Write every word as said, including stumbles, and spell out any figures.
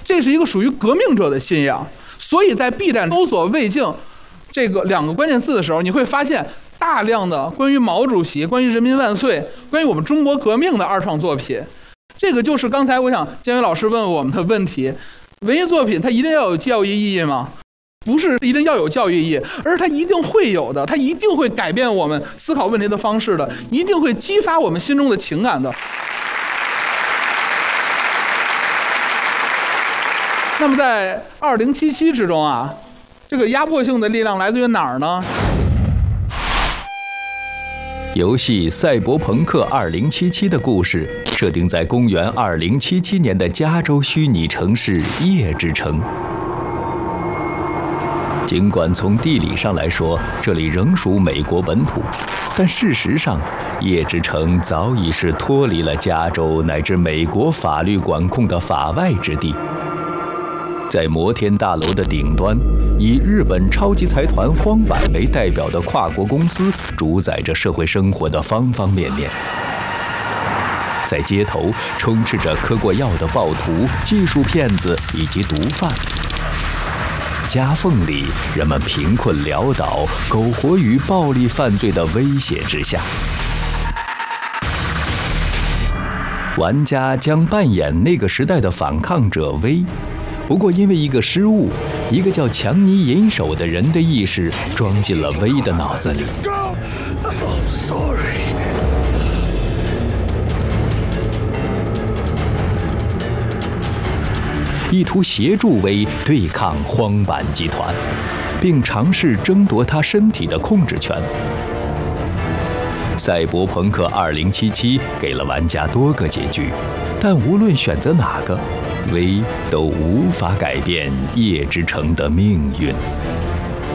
这是一个属于革命者的信仰。所以在 B 站搜索魏晋这个两个关键字的时候，你会发现大量的关于毛主席、关于人民万岁、关于我们中国革命的二创作品。这个就是刚才我想建伟老师问我们的问题：文艺作品它一定要有教育意义吗？不是一定要有教育意义，而是它一定会有的，它一定会改变我们思考问题的方式的，一定会激发我们心中的情感的。那么在二零七七之中啊，这个压迫性的力量来自于哪儿呢？ 游戏《赛博朋克二零七七》的故事设定在公元二零七七年的加州虚拟城市夜之城。尽管从地理上来说，这里仍属美国本土，但事实上，夜之城早已是脱离了加州乃至美国法律管控的法外之地。在摩天大楼的顶端，以日本超级财团荒坂为代表的跨国公司主宰着社会生活的方方面面。在街头充斥着嗑过药的暴徒、技术骗子以及毒贩。夹缝里，人们贫困潦倒，苟活于暴力犯罪的威胁之下。玩家将扮演那个时代的反抗者威。不过，因为一个失误，一个叫强尼银手的人的意识装进了威的脑子里。意图协助威对抗荒坂集团，并尝试争夺他身体的控制权。赛博朋克二零七七给了玩家多个结局，但无论选择哪个，威都无法改变夜之城的命运。